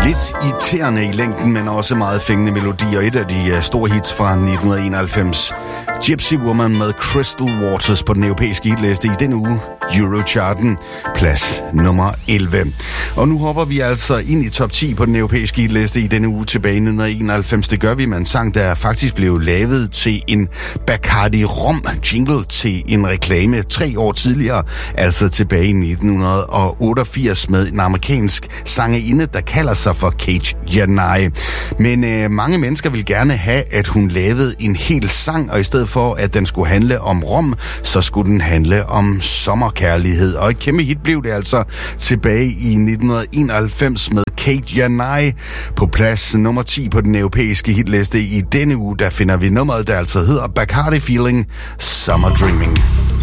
Lidt irriterende i længden, men også meget fængende melodi, og et af de store hits fra 1991. Gypsy Woman med Crystal Waters på den europæiske hitliste i denne uge. Eurocharten, plads nummer 11. Og nu hopper vi altså ind i top 10 på den europæiske hitliste i denne uge tilbage i 1991. Det gør vi med en sang, der faktisk blev lavet til en Bacardi Rom jingle til en reklame 3 år tidligere, altså tilbage i 1988 med en amerikansk sangerinde, der kalder sig for Kate Janai. Men mange mennesker vil gerne have, at hun lavede en hel sang, og i stedet for, at den skulle handle om rom, så skulle den handle om sommerkærlighed. Og et kæmpe hit blev det altså tilbage i 1991 med Kate Janai på plads nummer 10 på den europæiske hitliste. I denne uge, der finder vi nummeret, der altså hedder Bacardi Feeling Summer Dreaming.